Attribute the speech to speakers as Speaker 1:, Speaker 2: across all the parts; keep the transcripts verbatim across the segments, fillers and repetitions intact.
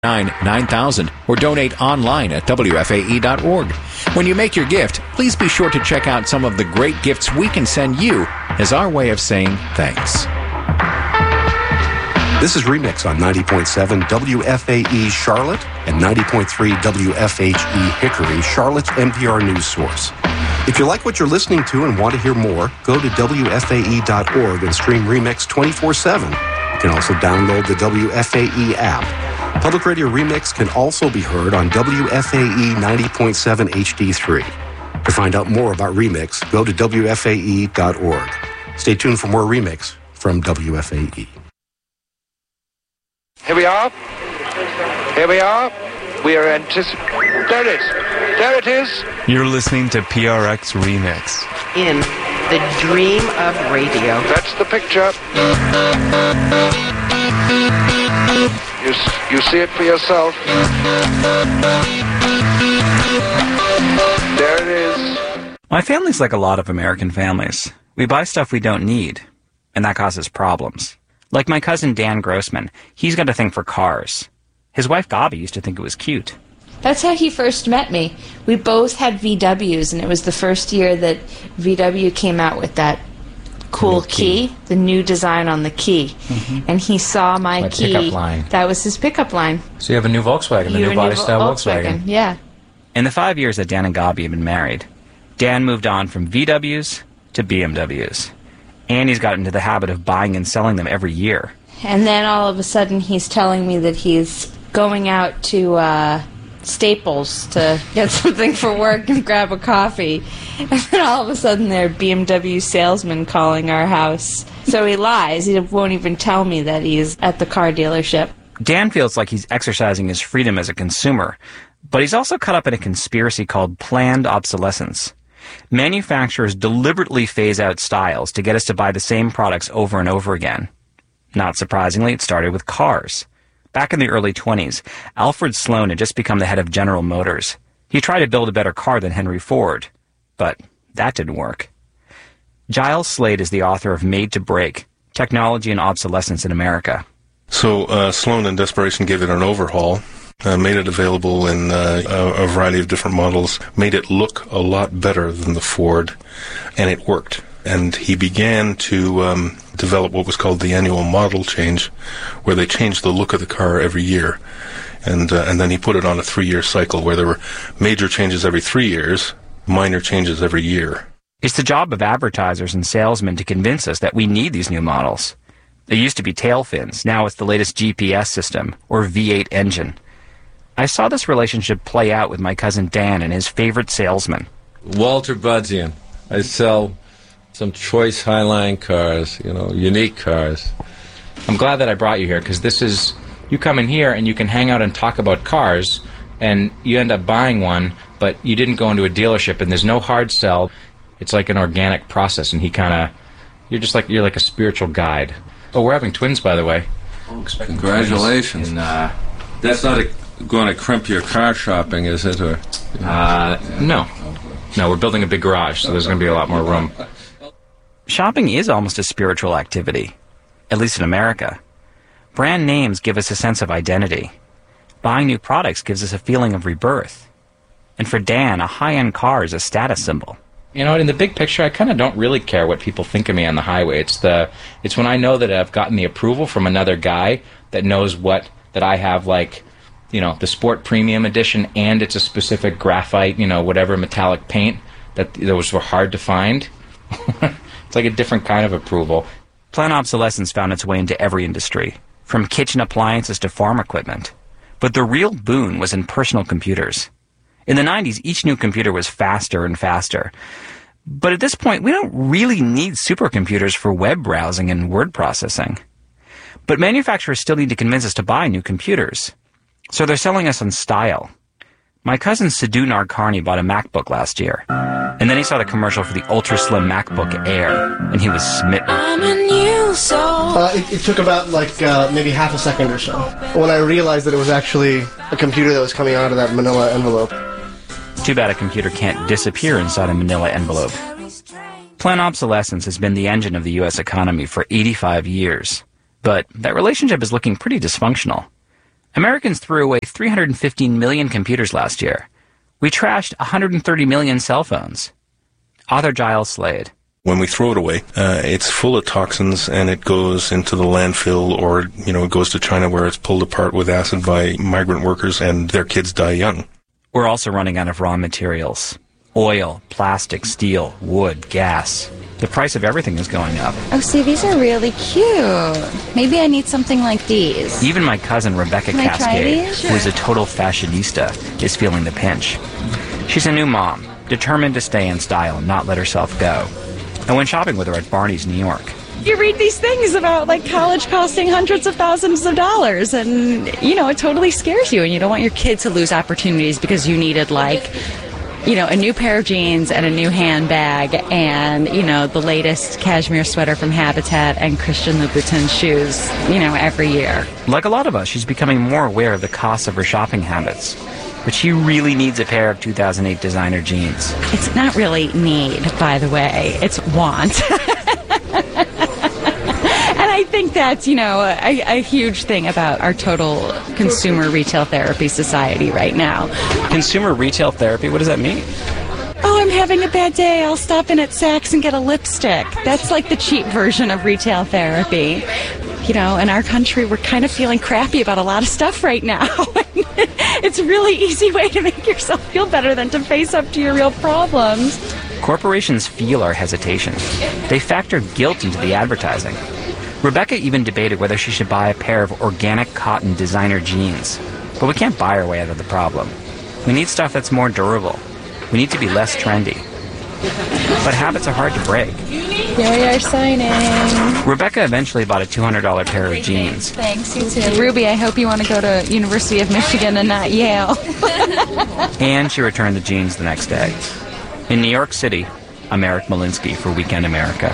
Speaker 1: nine nine thousand or donate online at W F A E dot org. When you make your gift, please be sure to check out some of the great gifts we can send you as our way of saying thanks.
Speaker 2: This is Remix on ninety point seven W F A E Charlotte and ninety point three W F H E Hickory, Charlotte's N P R news source. If you like what you're listening to and want to hear more, go to W F A E dot org and stream Remix twenty-four seven. You can also download the W F A E app. Public Radio Remix can also be heard on W F A E ninety point seven H D three. To find out more about Remix, go to W F A E dot org. Stay tuned for more Remix from W F A E.
Speaker 3: Here we are. Here we are. We are anticipating. There it is. There it is.
Speaker 4: You're listening to P R X Remix.
Speaker 5: In the dream of radio.
Speaker 3: That's the picture. You, you see it for yourself. There it is.
Speaker 6: My family's like a lot of American families. We buy stuff we don't need, and that causes problems. Like my cousin Dan Grossman, he's got a thing for cars. His wife Gabi used to think it was cute.
Speaker 7: That's how he first met me. We both had V Ws, and it was the first year that V W came out with that cool key. key, the new design on the key. Mm-hmm. And he saw my, my key.
Speaker 8: Pickup line.
Speaker 7: That was his pickup line.
Speaker 8: So you have a new Volkswagen, the
Speaker 7: you
Speaker 8: new body-style
Speaker 7: Volkswagen.
Speaker 8: Volkswagen.
Speaker 7: Yeah.
Speaker 6: In the five years that Dan and Gabi have been married, Dan moved on from V Ws to B M Ws. And he's got into the habit of buying and selling them every year.
Speaker 7: And then all of a sudden he's telling me that he's going out to uh, Staples to get something for work and grab a coffee. And then all of a sudden there are B M W salesmen calling our house. So he lies. He won't even tell me that he's at the car dealership.
Speaker 6: Dan feels like he's exercising his freedom as a consumer, but he's also caught up in a conspiracy called planned obsolescence. Manufacturers deliberately phase out styles to get us to buy the same products over and over again. Not surprisingly, it started with cars. Back in the early twenties, Alfred Sloan had just become the head of General Motors. He tried to build a better car than Henry Ford, but that didn't work. Giles Slade is the author of Made to Break, Technology and Obsolescence in America.
Speaker 9: So uh, Sloan, in desperation, gave it an overhaul, uh, made it available in uh, a, a variety of different models, made it look a lot better than the Ford, and it worked. And he began to um, develop what was called the annual model change, where they changed the look of the car every year. And uh, and then he put it on a three-year cycle where there were major changes every three years, minor changes every year.
Speaker 6: It's the job of advertisers and salesmen to convince us that we need these new models. It used to be tail fins. Now it's the latest G P S system or V eight engine. I saw this relationship play out with my cousin Dan and his favorite salesman.
Speaker 10: Walter Budzian. I sell some choice Highline cars, you know, unique cars.
Speaker 8: I'm glad that I brought you here, because this is, you come in here and you can hang out and talk about cars, and you end up buying one, but you didn't go into a dealership, and there's no hard sell. It's like an organic process, and he kind of, you're just like, you're like a spiritual guide. Oh, we're having twins, by the way.
Speaker 10: Oh, congratulations. And, uh, that's not going to crimp your car shopping, is it? Or
Speaker 8: uh, no. No, we're building a big garage, so there's going to be a lot more room.
Speaker 6: Shopping is almost a spiritual activity, at least in America. Brand names give us a sense of identity. Buying new products gives us a feeling of rebirth. And for Dan, a high-end car is a status symbol.
Speaker 8: You know, in the big picture, I kind of don't really care what people think of me on the highway. It's the, it's when I know that I've gotten the approval from another guy that knows what, that I have, like, you know, the Sport Premium Edition, and it's a specific graphite, you know, whatever metallic paint, that those were hard to find. It's like a different kind of approval.
Speaker 6: Planned obsolescence found its way into every industry, from kitchen appliances to farm equipment. But the real boon was in personal computers. In the nineties, each new computer was faster and faster. But at this point, we don't really need supercomputers for web browsing and word processing. But manufacturers still need to convince us to buy new computers. So they're selling us on style. My cousin Sidhu Narkarni bought a MacBook last year. And then he saw the commercial for the ultra-slim MacBook Air, and he was smitten.
Speaker 11: I'm a new soul. Uh, it, it took about, like, uh, maybe half a second or so when I realized that it was actually a computer that was coming out of that manila envelope.
Speaker 6: Too bad a computer can't disappear inside a manila envelope. Planned obsolescence has been the engine of the U S economy for eighty-five years. But that relationship is looking pretty dysfunctional. Americans threw away three hundred fifteen million computers last year. We trashed one hundred thirty million cell phones. Author Giles Slade.
Speaker 9: When we throw it away, uh, it's full of toxins and it goes into the landfill, or, you know, it goes to China where it's pulled apart with acid by migrant workers and their kids die young.
Speaker 6: We're also running out of raw materials. Oil, plastic, steel, wood, gas. The price of everything is going up.
Speaker 12: Oh, see, these are really cute. Maybe I need something like these.
Speaker 6: Even my cousin Rebecca
Speaker 12: Can I try
Speaker 6: Cascade,
Speaker 12: these?
Speaker 6: who is a total fashionista, is feeling the pinch. She's a new mom, determined to stay in style and not let herself go. I went shopping with her at Barney's, New York.
Speaker 13: You read these things about, like, college costing hundreds of thousands of dollars, and, you know, it totally scares you, and you don't want your kid to lose opportunities because you needed, like, you know, a new pair of jeans and a new handbag and, you know, the latest cashmere sweater from Habitat and Christian Louboutin shoes, you know, every year.
Speaker 6: Like a lot of us, she's becoming more aware of the costs of her shopping habits. But she really needs a pair of two thousand eight designer jeans.
Speaker 13: It's not really need, by the way. It's want. And I think that's, you know, a, a huge thing about our total consumer retail therapy society right now.
Speaker 6: Consumer retail therapy? What does that mean?
Speaker 13: Oh, I'm having a bad day. I'll stop in at Saks and get a lipstick. That's like the cheap version of retail therapy. You know, in our country, we're kind of feeling crappy about a lot of stuff right now. It's a really easy way to make yourself feel better than to face up to your real problems.
Speaker 6: Corporations feel our hesitation. They factor guilt into the advertising. Rebecca even debated whether she should buy a pair of organic cotton designer jeans. But we can't buy our way out of the problem. We need stuff that's more durable. We need to be less trendy. But habits are hard to break.
Speaker 12: Here we are signing.
Speaker 6: Rebecca eventually bought a two hundred dollars pair of jeans.
Speaker 12: Thanks, you too.
Speaker 13: Ruby, I hope you want to go to University of Michigan and not Yale.
Speaker 6: And she returned the jeans the next day. In New York City, I'm Eric Malinsky for Weekend America.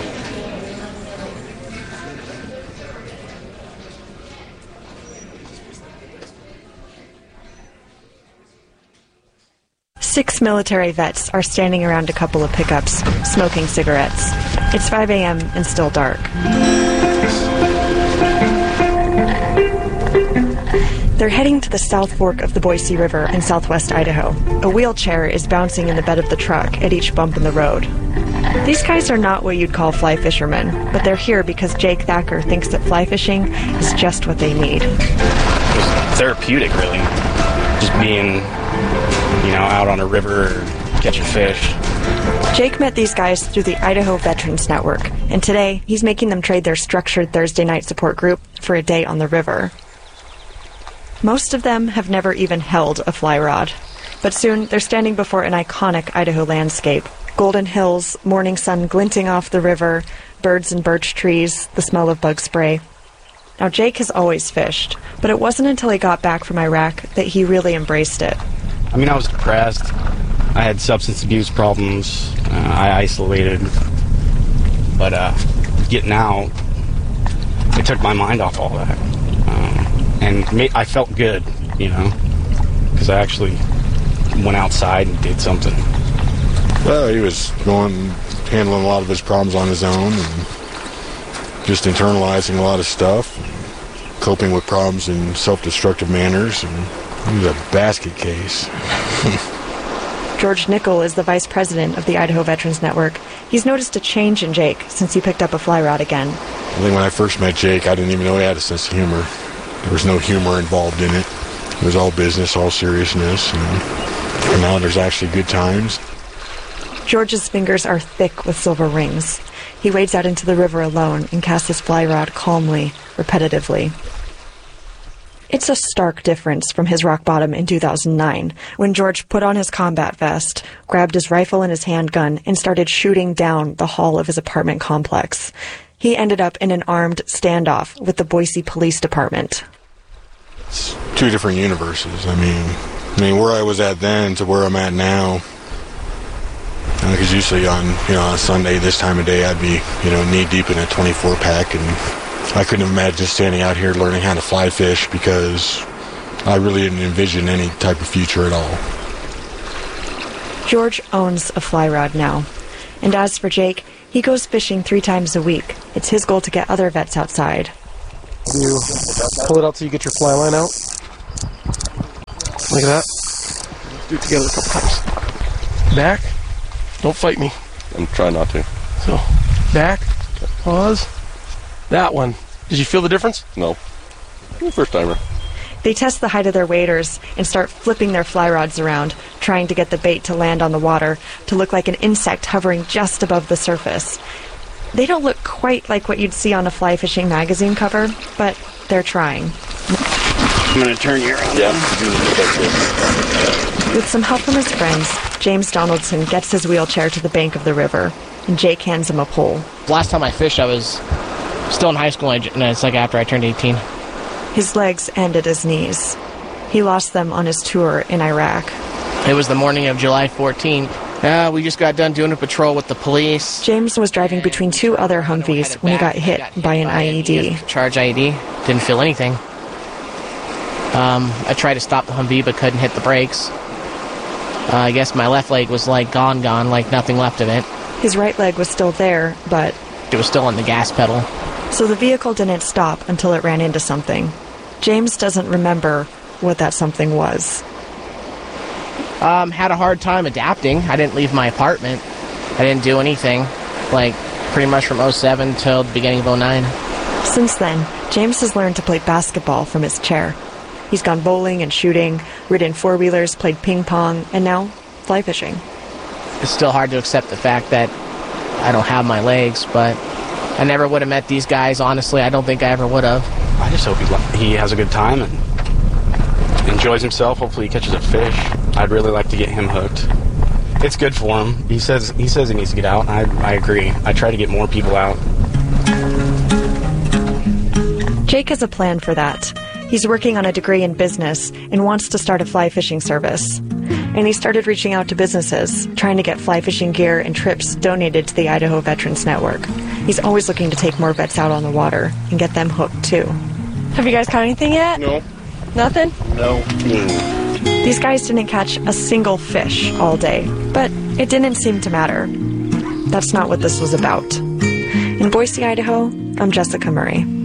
Speaker 14: Six military vets are standing around a couple of pickups, smoking cigarettes. It's five a.m. and still dark. They're heading to the South Fork of the Boise River in southwest Idaho. A wheelchair is bouncing in the bed of the truck at each bump in the road. These guys are not what you'd call fly fishermen, but they're here because Jake Thacker thinks that fly fishing is just what they need.
Speaker 15: It's therapeutic, really. Just being, you know, out on a river or catching fish.
Speaker 14: Jake met these guys through the Idaho Veterans Network, and today he's making them trade their structured Thursday night support group for a day on the river. Most of them have never even held a fly rod, but soon they're standing before an iconic Idaho landscape. Golden hills, morning sun glinting off the river, birds and birch trees, the smell of bug spray. Now, Jake has always fished, but it wasn't until he got back from Iraq that he really embraced it.
Speaker 15: I mean, I was depressed. I had substance abuse problems. Uh, I isolated. But uh, getting out, it took my mind off all that. Um, and ma- I felt good, you know, because I actually went outside and did something.
Speaker 16: Well, he was going, handling a lot of his problems on his own and just internalizing a lot of stuff, coping with problems in self-destructive manners, and he was a basket case.
Speaker 14: George Nickel is the vice president of the Idaho Veterans Network. He's noticed a change in Jake since he picked up a fly rod again.
Speaker 16: I think when I first met Jake, I didn't even know he had a sense of humor. There was no humor involved in it. It was all business, all seriousness, and, and now there's actually good times.
Speaker 14: George's fingers are thick with silver rings. He wades out into the river alone and casts his fly rod calmly, repetitively. It's a stark difference from his rock bottom in two thousand nine, when George put on his combat vest, grabbed his rifle and his handgun, and started shooting down the hall of his apartment complex. He ended up in an armed standoff with the Boise Police Department.
Speaker 16: It's two different universes. I mean, I mean, where I was at then to where I'm at now. Because usually on, you know, on a Sunday, this time of day, I'd be, you know, knee-deep in a twenty-four pack, and I couldn't imagine standing out here learning how to fly fish because I really didn't envision any type of future at all.
Speaker 14: George owns a fly rod now. And as for Jake, he goes fishing three times a week. It's his goal to get other vets outside.
Speaker 11: You pull it out till you get your fly line out?
Speaker 17: Like that. Let's do it together a couple times. Back. Don't fight me.
Speaker 18: I'm trying not to.
Speaker 17: So, back. Pause. That one. Did you feel the difference?
Speaker 18: No. First timer.
Speaker 14: They test the height of their waders and start flipping their fly rods around, trying to get the bait to land on the water, to look like an insect hovering just above the surface. They don't look quite like what you'd see on a fly fishing magazine cover, but they're trying.
Speaker 15: I'm going to turn you around.
Speaker 18: Yeah.
Speaker 14: With some help from his friends, James Donaldson gets his wheelchair to the bank of the river, and Jake hands him a pole.
Speaker 19: Last time I fished, I was still in high school, and it's like after I turned eighteen.
Speaker 14: His legs end at his knees. He lost them on his tour in Iraq.
Speaker 19: It was the morning of July fourteenth. Uh, we just got done doing a patrol with the police.
Speaker 14: James was driving between two other Humvees when he got hit by an I E D.
Speaker 19: Charge I E D. Didn't feel anything. Um, I tried to stop the Humvee but couldn't hit the brakes. Uh, I guess my left leg was like gone, gone, like nothing left of it.
Speaker 14: His right leg was still there, but
Speaker 19: it was still on the gas pedal.
Speaker 14: So the vehicle didn't stop until it ran into something. James doesn't remember what that something was.
Speaker 19: Um, had a hard time adapting. I didn't leave my apartment. I didn't do anything, like pretty much from oh seven till the beginning of oh nine.
Speaker 14: Since then, James has learned to play basketball from his chair. He's gone bowling and shooting, ridden four-wheelers, played ping pong, and now fly fishing.
Speaker 19: It's still hard to accept the fact that I don't have my legs, but I never would have met these guys, honestly. I don't think I ever would have.
Speaker 15: I just hope he, he has a good time and enjoys himself. Hopefully he catches a fish. I'd really like to get him hooked. It's good for him. He says he says he needs to get out. I, I agree. I try to get more people out.
Speaker 14: Jake has a plan for that. He's working on a degree in business and wants to start a fly fishing service. And he started reaching out to businesses, trying to get fly fishing gear and trips donated to the Idaho Veterans Network. He's always looking to take more vets out on the water and get them hooked, too.
Speaker 20: Have you guys caught anything yet?
Speaker 18: No.
Speaker 20: Nothing?
Speaker 18: No.
Speaker 14: These guys didn't catch a single fish all day, but it didn't seem to matter. That's not what this was about. In Boise, Idaho, I'm Jessica Murray.